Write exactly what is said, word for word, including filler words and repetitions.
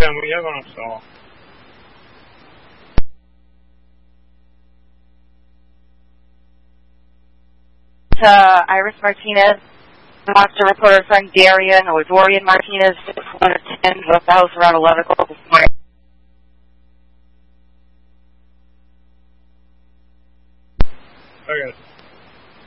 time, what do you have on install? Uh, Iris Martinez, monster reporter Frank Darien, or Dorian Martinez, six one ten, left the house around eleven o'clock this morning. Okay.